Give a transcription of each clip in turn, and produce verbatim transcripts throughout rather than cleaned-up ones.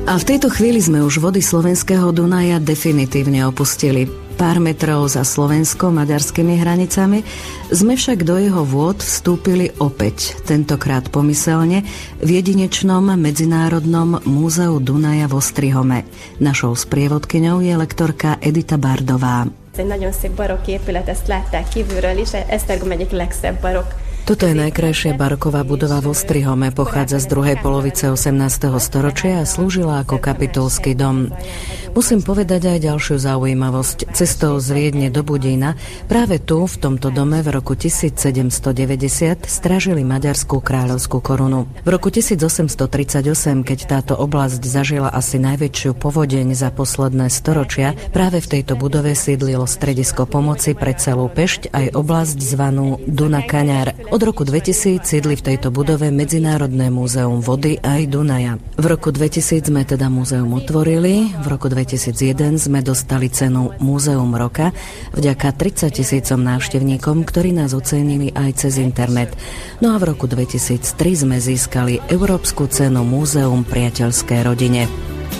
A v tejto chvíli sme už vody slovenského Dunaja definitívne opustili. Pár metrov za slovensko-maďarskými hranicami sme však do jeho vôd vstúpili opäť, tentokrát pomyselne, v jedinečnom medzinárodnom múzeu Dunaja v Ostrihome. Našou sprievodkyňou je lektorka Edita Bardová. Egy nagyon szép barokk épület, ezt látták kívülről is, Esztergom egyik legszebb barokk. Toto je najkrajšia baroková budova v Ostrihome, pochádza z druhej polovice osemnásteho storočia a slúžila ako kapitulský dom. Musím povedať aj ďalšiu zaujímavosť. Cestou z Viedne do Budína práve tu, v tomto dome v roku tisícsedemstodeväťdesiat strážili maďarskú kráľovskú korunu. V roku tisícosemstotridsaťosem, keď táto oblasť zažila asi najväčšiu povodeň za posledné storočia, práve v tejto budove sídlilo stredisko pomoci pre celú Pešť aj oblasť zvanú Duna-Kaňar. Od roku dvetisíc sídli v tejto budove Medzinárodné múzeum vody aj Dunaja. V roku dvetisíc sme teda múzeum otvorili, v roku dvetisícjeden sme dostali cenu Múzeum roka vďaka tridsať tisícom návštevníkom, ktorí nás ocenili aj cez internet. No a v roku dvetisíctri sme získali Európsku cenu Múzeum priateľskej rodine.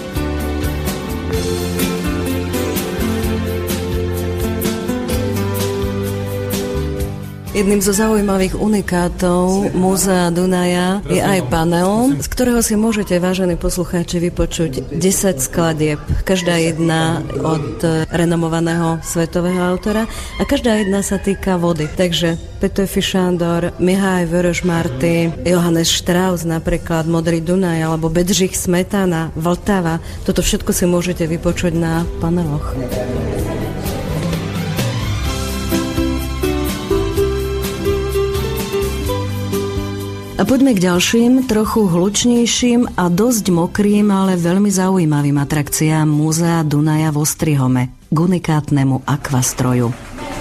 Jedným zo zaujímavých unikátov Múzea Dunaja je aj panel, z ktorého si môžete, vážení poslucháči, vypočuť desať skladieb. Každá jedna od renomovaného svetového autora a každá jedna sa týka vody. Takže Peter Fischandor, Mihály Vörösmarty, Johannes Strauss, napríklad Modrý Dunaj, alebo Bedřich Smetana, Vltava. Toto všetko si môžete vypočuť na paneloch. A poďme k ďalším, trochu hlučnejším a dosť mokrým, ale veľmi zaujímavým atrakciám Múzea Dunaja v Ostrihome, k unikátnemu akvastroju.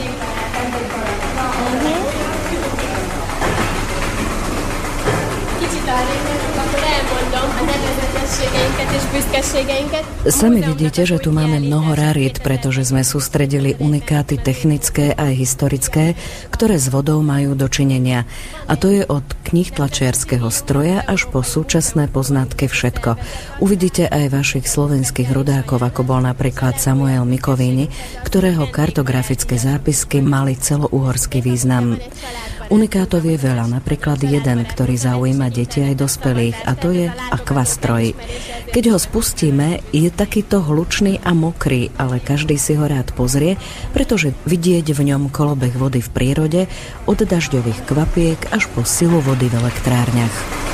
Sami vidíte, že tu máme mnoho rarít, pretože sme sústredili unikáty technické aj historické, ktoré s vodou majú dočinenia. A to je od kníh tlačiarskeho stroja až po súčasné poznatky všetko. Uvidíte aj vašich slovenských rodákov, ako bol napríklad Samuel Mikovíni, ktorého kartografické zápisky mali celouhorský význam. Unikátov je veľa, napríklad jeden, ktorý zaujíma deti aj dospelých, a to je akvastroj. Keď ho spustíme, je takýto hlučný a mokrý, ale každý si ho rád pozrie, pretože vidieť v ňom kolobeh vody v prírode od dažďových kvapiek až po silu vody v elektrárniach.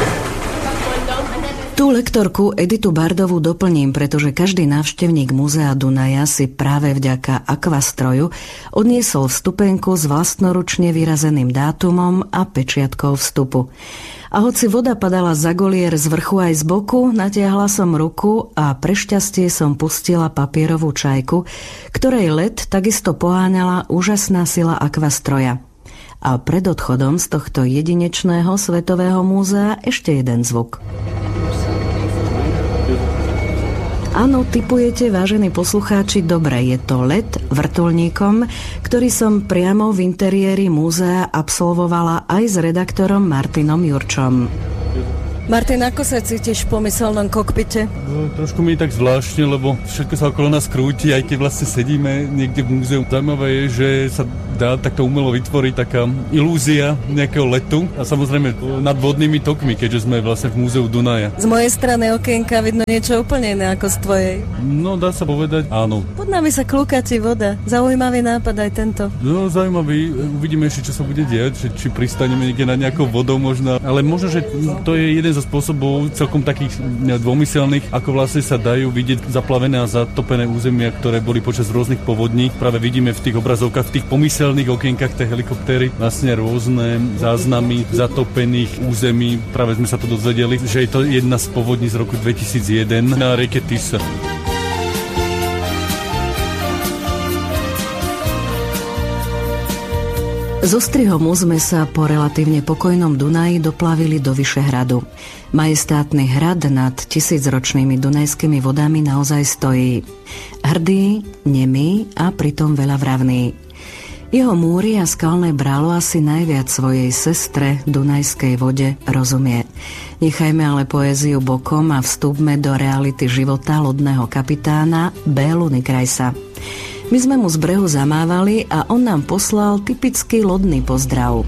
Tú lektorku Editu Bardovú doplním, pretože každý návštevník Múzea Dunaja si práve vďaka akvastroju odniesol vstupenku s vlastnoručne vyrazeným dátumom a pečiatkou vstupu. A hoci voda padala za golier z vrchu aj z boku, natiahla som ruku a pre šťastie som pustila papierovú čajku, ktorej let takisto poháňala úžasná sila akvastroja. A pred odchodom z tohto jedinečného svetového múzea ešte jeden zvuk. Áno, tipujete, vážení poslucháči, dobre, je to let vrtuľníkom, ktorý som priamo v interiéri múzea absolvovala aj s redaktorom Martinom Jurčom. Martin, ako sa cítiš v pomyselnom kokpite? No, trošku mi je tak zvláštne, lebo všetko sa okolo nás krúti, aj keď vlastne sedíme niekde v múzeu. Zaujímavé je, že sa dá takto umelo vytvoriť taká ilúzia nejakého letu a samozrejme nad vodnými tokmi, keďže sme vlastne v múzeu Dunaja. Z mojej strany okienka vidno niečo úplne iné ako z tvojej. No, dá sa povedať, áno. Pod nami sa klúkati voda. Zaujímavý nápad aj tento. No, zaujímavý. Uvidíme ešte, čo sa bude diať, či pristaneme niekde na nejakou vodou možno. Ale možno, že to je jeden zo spôsobov celkom takých dvomyselných, ako vlastne sa dajú vidieť zaplavené a zatopené územia, ktoré boli počas rôznych povodní. Práve vidíme v tých obrazovkách, v tých pomyselných okienkach tej helikoptéry vlastne rôzne záznamy zatopených území. Práve sme sa to dozvedeli, že je to jedna z povodní z roku dvetisícjeden na rieke Tisa. Z Ostrihomu sme sa po relatívne pokojnom Dunaji doplavili do Vyšehradu. Majestátny hrad nad tisícročnými dunajskými vodami naozaj stojí. Hrdý, nemý a pritom veľa vravný. Jeho múry a skalné bralo asi najviac svojej sestre, Dunajskej vode, rozumie. Nechajme ale poéziu bokom a vstúpme do reality života lodného kapitána Bélu Nykrajsa. My sme mu z brehu zamávali a on nám poslal typický lodný pozdrav.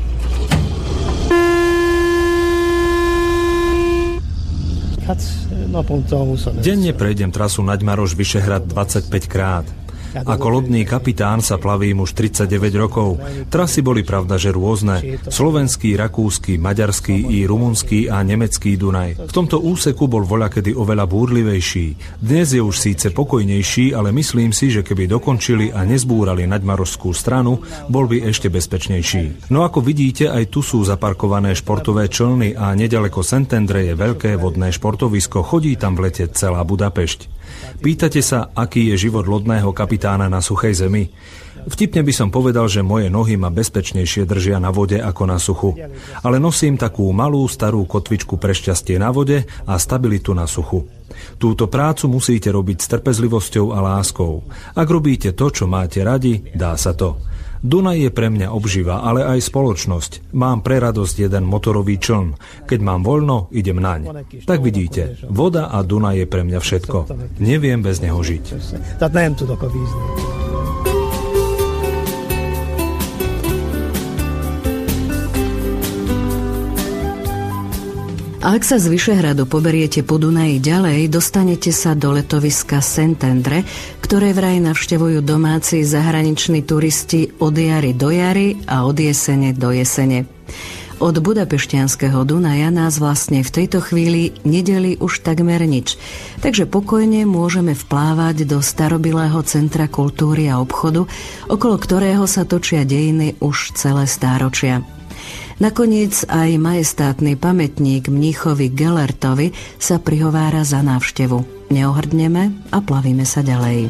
Denne prejdem trasu Naďmaroš Vyšehrad dvadsaťpäť krát. Ako lodný kapitán sa plavím už tridsaťdeväť rokov. Trasy boli pravda, že rôzne. Slovenský, rakúsky, maďarský i rumunský a nemecký Dunaj. V tomto úseku bol voľakedy oveľa búrlivejší. Dnes je už síce pokojnejší, ale myslím si, že keby dokončili a nezbúrali Naďmarošskú stranu, bol by ešte bezpečnejší. No ako vidíte, aj tu sú zaparkované športové člny a nedaleko Szentendre je veľké vodné športovisko. Chodí tam v lete celá Budapešť. Pýtate sa, aký je život lodného kapitána na suchej zemi? Vtipne by som povedal, že moje nohy ma bezpečnejšie držia na vode ako na suchu. Ale nosím takú malú starú kotvičku pre šťastie na vode a stabilitu na suchu. Túto prácu musíte robiť s trpezlivosťou a láskou. Ak robíte to, čo máte radi, dá sa to. Dunaj je pre mňa obživa, ale aj spoločnosť. Mám pre radosť jeden motorový čln. Keď mám voľno, idem naň. Tak vidíte, voda a Dunaj je pre mňa všetko. Neviem bez neho žiť. Ak sa z Vyšehradu poberiete po Dunaji ďalej, dostanete sa do letoviska Szentendre, ktoré vraj navštevujú domáci zahraniční turisti od jary do jary a od jesene do jesene. Od budapešťanského Dunaja nás vlastne v tejto chvíli nedelí už takmer nič, takže pokojne môžeme vplávať do starobilého centra kultúry a obchodu, okolo ktorého sa točia dejiny už celé stáročia. Nakoniec aj majestátny pamätník mníchovi Gellertovi sa prihovára za návštevu. Neohrdneme a plavíme sa ďalej.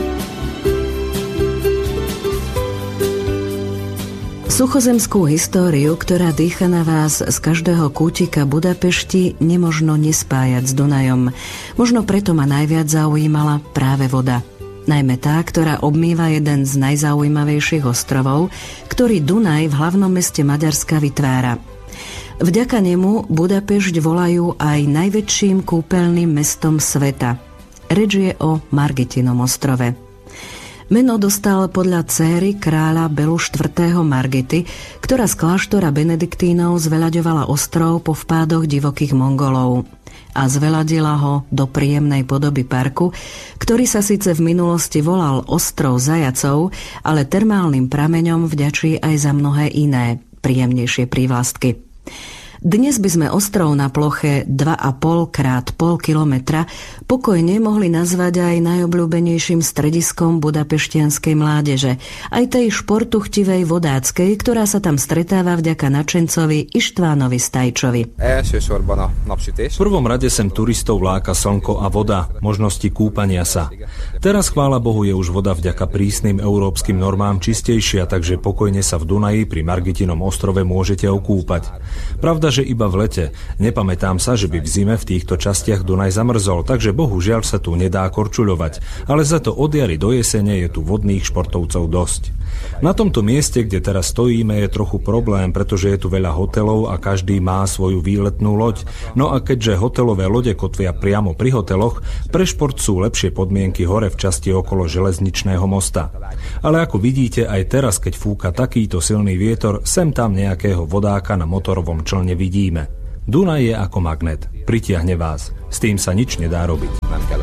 Suchozemskú históriu, ktorá dýcha na vás z každého kútika Budapešti, nemožno nespájať s Dunajom. Možno preto ma najviac zaujímala práve voda. Najmä tá, ktorá obmýva jeden z najzaujímavejších ostrovov, ktorý Dunaj v hlavnom meste Maďarska vytvára. Vďaka nemu Budapešť volajú aj najväčším kúpeľným mestom sveta. Reč je o Margitinom ostrove. Meno dostal podľa céry kráľa Belu štvrtého. Margity, ktorá z kláštora Benediktínov zveľaďovala ostrov po vpádoch divokých Mongolov a zveľadila ho do príjemnej podoby parku, ktorý sa síce v minulosti volal Ostrov zajacov, ale termálnym prameňom vďačí aj za mnohé iné, príjemnejšie prívlastky. Dnes by sme ostrov na ploche dva a pol krát pol kilometra pokojne mohli nazvať aj najobľúbenejším strediskom budapeštianskej mládeže, aj tej športuchtivej vodáckej, ktorá sa tam stretáva vďaka nadšencovi Istvánovi Stajčovi. V prvom rade sem turistov láka slnko a voda, možnosti kúpania sa. Teraz, chvála Bohu, je už voda vďaka prísnym európskym normám čistejšia, takže pokojne sa v Dunaji pri Margitinom ostrove môžete okúpať. Pravda, že iba v lete. Nepamätám sa, že by v zime v týchto častiach Dunaj zamrzol, takže bohužiaľ sa tu nedá korčuľovať, ale za to od jary do jesene je tu vodných športovcov dosť. Na tomto mieste, kde teraz stojíme, je trochu problém, pretože je tu veľa hotelov a každý má svoju výletnú loď. No a keďže hotelové lode kotvia priamo pri hoteloch, pre šport sú lepšie podmienky hore v časti okolo železničného mosta. Ale ako vidíte, aj teraz, keď fúka takýto silný vietor, sem tam nejakého vodáka na motorovom člne vidíme. Dunaj je ako magnet. Pritiahne vás. S tým sa nič nedá robiť.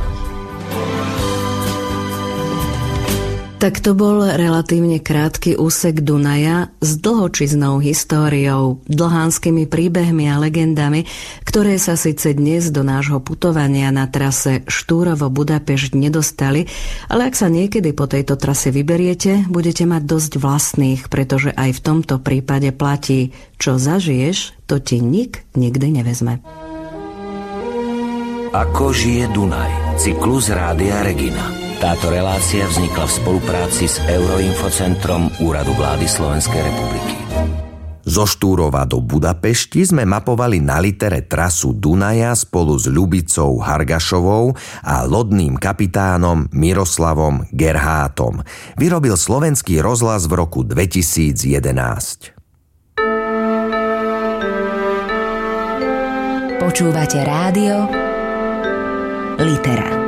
Tak to bol relatívne krátky úsek Dunaja s dlhočiznou históriou, dlhánskymi príbehmi a legendami, ktoré sa síce dnes do nášho putovania na trase Štúrovo-Budapešť nedostali, ale ak sa niekedy po tejto trase vyberiete, budete mať dosť vlastných, pretože aj v tomto prípade platí, čo zažiješ, to ti nik nikdy nevezme. Ako žije Dunaj? Cyklus Rádia Regina. Táto relácia vznikla v spolupráci s Euroinfocentrom Úradu vlády Slovenskej republiky. Zo Štúrova do Budapešti sme mapovali na litere trasu Dunaja spolu s Ľubicou Hargašovou a lodným kapitánom Miroslavom Gerhátom. Vyrobil Slovenský rozhlas v roku dvetisícjedenásť. Počúvate rádio Litera.